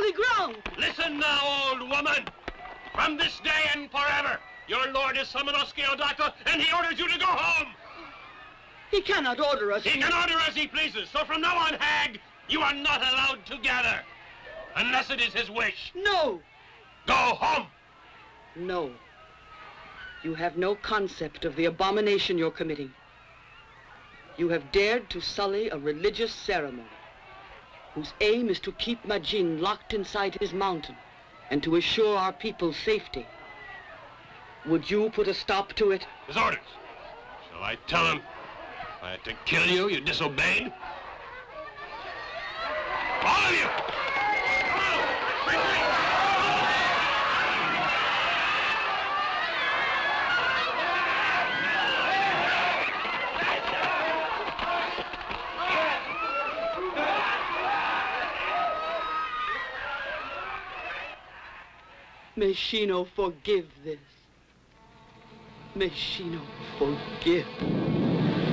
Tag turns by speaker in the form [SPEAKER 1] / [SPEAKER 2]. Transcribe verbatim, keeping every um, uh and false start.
[SPEAKER 1] holy ground.
[SPEAKER 2] Listen now, old woman. From this day and forever, your lord is Samanosuke Odaka, and he orders you to go home.
[SPEAKER 1] He cannot order us.
[SPEAKER 2] He can order as he pleases. So from now on, hag, you are not allowed to gather. Unless it is his wish.
[SPEAKER 1] No.
[SPEAKER 2] Go home.
[SPEAKER 1] No. You have no concept of the abomination you're committing. You have dared to sully a religious ceremony whose aim is to keep Majin locked inside his mountain and to assure our people's safety. Would you put a stop to it?
[SPEAKER 2] His orders. Shall I tell him I had to kill you, you disobeyed? All of you! Come on! Quickly!
[SPEAKER 1] May Shino forgive this. May Shino forgive.